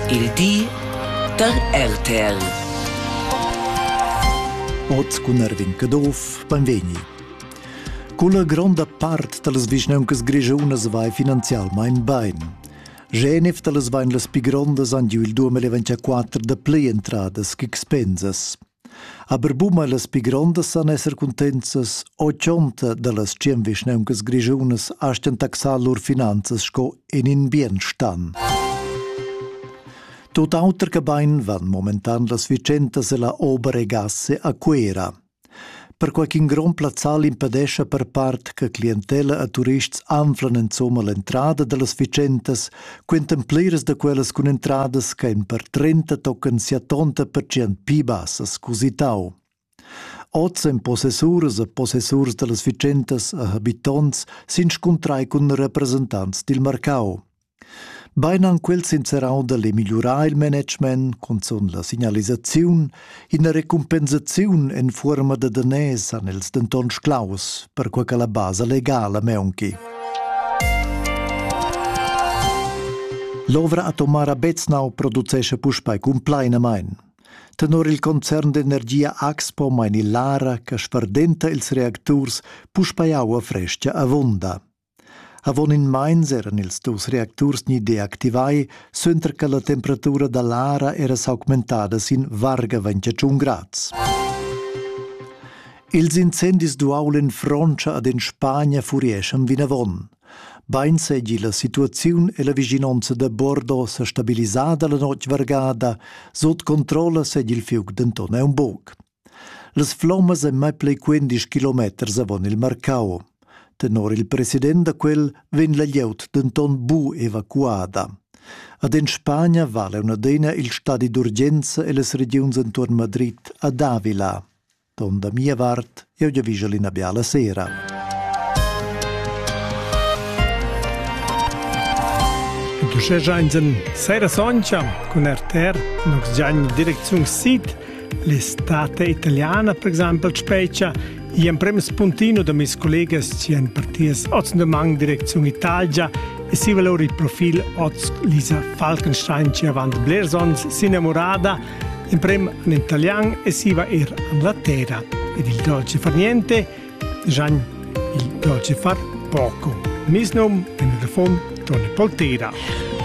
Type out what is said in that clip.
Il di der RTL. Oz con Erwin Cadov, benvegni. Con la grande part delle visneuncas grigiunas vai finanzialmein bein. Genef delles vain las pi grondas an giu il 2024 de ple entradas che expenses. Aber buma las pi grondas san esser contenzas o cionta delles cien visneuncas grigiunas asten taxar lor finanzas sco in bien stan. Tot auter che bain van momentan las vicentas e la obere gasse a Quera. Per qualche gran plazzal impedesce per part che clientela a turists anflan insomma l'entrada delle vicentas, quentan pleres de quelles con entradas che in per 30 toccano sia 80% pi bassas così tau. Oz en possessores e possessors delle vicentas e habitants sin scontrai con rappresentants del mercau. Bainan quel sincerau de le migliurar il management con la signalizzazione in a recompensazione in forma de danès an els dentons claus per quella la base legale meunchi. L'ovra atomara Betznau producesce puspai compleinamein. Tenor il concern d'energia Axpo mein il Lara che sverdenta ils reactors puspai aua frescia a vonda. Avon in Mainz eran ils dus reactors ni deactivai, sönder che la temperatura dall'ara era s'augmentada sin varga 21 grads. Ils incendis duaul in Francia ad in Spagna furieschen vinavon. Bain seggi la situazione e la viginanza de Bordeaux sa stabilisada la noc vargada, sot controlla seggi il fiug d'Anton Eunbog. Las flammas en mai plei 15 kilometers avon il Marcau. Tenor il presidente da quel ven la glieut d'Anton Bu evacuada. Ad in Spagna vale una dena il stadi d'urgenza e les regions intorno Madrid a Davila. Don da mia vart, io già vigelina biala sera. Du sei già in sera soncia con RTR, nox già in direzione SID, l'estate italiana, per esempio, specie. I am prem spuntino da mis collegas ci han parties oz de mang direczione Italia e si valori il profil oz Lisa Falkenstein ci avant Blersons si innamorada in prem in italian e si va an la terra ed il dolce far niente Jean il dolce far poco mis nom in telefon Tony Poltera.